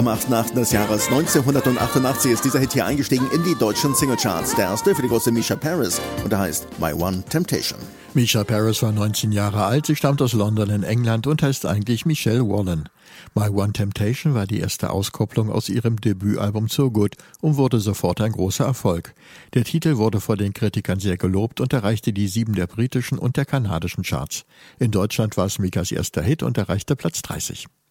Am 8.8. des Jahres 1988 ist dieser Hit hier eingestiegen in die deutschen Singlecharts. Der erste für die große Misha Paris und er heißt My One Temptation. Misha Paris war 19 Jahre alt, sie stammt aus London in England und heißt eigentlich Michelle Wallen. My One Temptation war die erste Auskopplung aus ihrem Debütalbum So Good und wurde sofort ein großer Erfolg. Der Titel wurde vor den Kritikern sehr gelobt und erreichte die 7 der britischen und der kanadischen Charts. In Deutschland war es Mikas erster Hit und erreichte Platz 30.